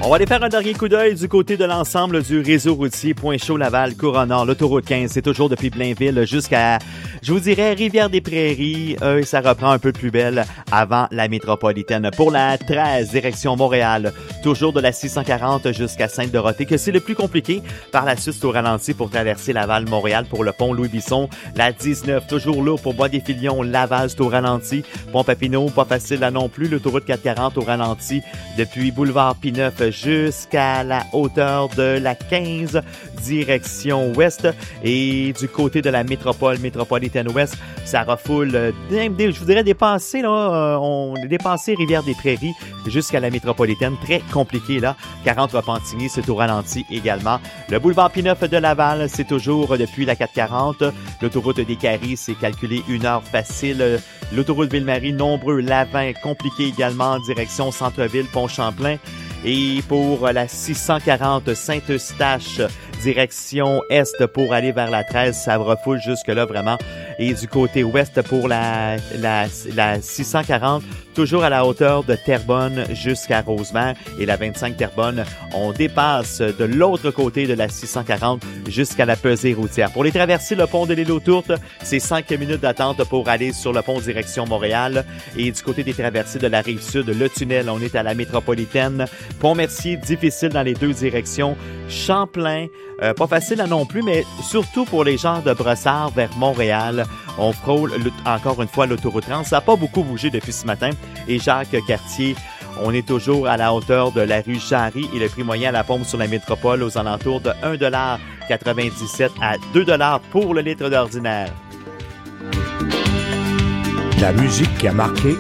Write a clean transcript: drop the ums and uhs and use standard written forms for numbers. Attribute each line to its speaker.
Speaker 1: On va aller faire un dernier coup d'œil du côté de l'ensemble du réseau routier Pointe-Chaud-Laval-Couronne-Nord. L'autoroute 15, c'est toujours depuis Blainville jusqu'à, je vous dirais, Rivière-des-Prairies. Ça reprend un peu plus belle avant la métropolitaine. Pour la 13, direction Montréal, toujours de la 640 jusqu'à Sainte-Dorothée, que c'est le plus compliqué. Par la suite, au ralenti pour traverser Laval-Montréal pour le pont Louis-Bisson. La 19, toujours lourd pour Bois-des-Filions, Laval, c'est au ralenti. Pont-Papineau, pas facile là non plus. L'autoroute 440 au ralenti depuis Boulevard P9 jusqu'à la hauteur de la 15, direction ouest. Et du côté de la métropolitaine ouest, ça refoule, je vous dirais, dépasser, là, on est dépassé Rivière-des-Prairies jusqu'à la métropolitaine. Très compliqué, là. 40 Repentigny, c'est au ralenti également. Le boulevard P9 de Laval, c'est toujours depuis la 440. L'autoroute des Caries, c'est calculé 1 heure facile. L'autoroute Ville-Marie, nombreux. Lavin, compliqué également, direction Centre-Ville, Pont-Champlain. Et pour la 640 Saint-Eustache, direction est pour aller vers la 13, ça refoule jusque-là vraiment. Et du côté ouest pour la 640, toujours à la hauteur de Terrebonne jusqu'à Rosemère. Et la 25 Terrebonne, on dépasse de l'autre côté de la 640 jusqu'à la pesée routière. Pour les traverser, le pont de l'île aux Tourtes, c'est 5 minutes d'attente pour aller sur le pont direction Montréal. Et du côté des traversées de la Rive-Sud, le tunnel, on est à la métropolitaine. Pont-Mercier, difficile dans les deux directions. Champlain, pas facile là non plus, mais surtout pour les gens de Brossard vers Montréal. On frôle encore une fois l'autoroute 30. Ça n'a pas beaucoup bougé depuis ce matin. Et Jacques-Cartier, on est toujours à la hauteur de la rue Jarry et le prix moyen à la pompe sur la métropole aux alentours de 1,97 $ à 2 $ pour le litre d'ordinaire.
Speaker 2: La musique qui a marqué